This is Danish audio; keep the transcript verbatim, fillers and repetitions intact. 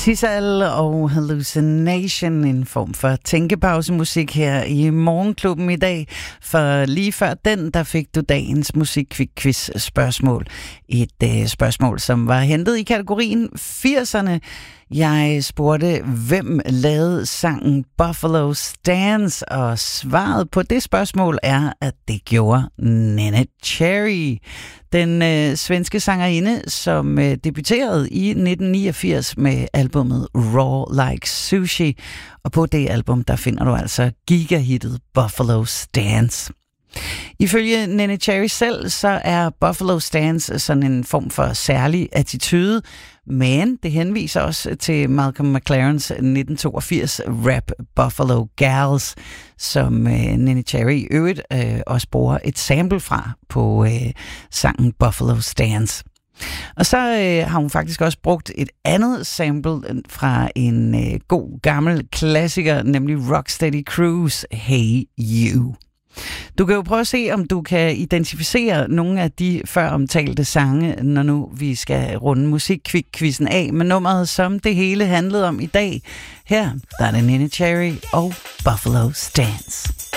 Sissal og Hallucination, en form for tænkepausemusik her i Morgenklubben i dag. For lige før den, der fik du dagens musikquiz spørgsmål. Et øh, spørgsmål, som var hentet i kategorien firserne. Jeg spurgte, hvem lavede sangen Buffalo Stance, og svaret på det spørgsmål er, at det gjorde Neneh Cherry. Den øh, svenske sangerinde, som øh, debuterede i nitten niogfirs med albumet Raw Like Sushi. Og på det album, der finder du altså gigahittet Buffalo Stance. Ifølge Neneh Cherry selv, så er Buffalo Stance sådan en form for særlig attitude, men det henviser også til Malcolm McLarens nitten toogfirs rap Buffalo Gals, som øh, Neneh Cherry i øvrigt øh, også bruger et sample fra på øh, sangen Buffalo Stance. Og så øh, har hun faktisk også brugt et andet sample fra en øh, god gammel klassiker, nemlig Rocksteady Cruise, Hey You. Du kan jo prøve at se, om du kan identificere nogle af de før omtalte sange, når nu vi skal runde musikquizzen af med nummeret, som det hele handlede om i dag. Her der er det Neneh Cherry og Buffalo Stance.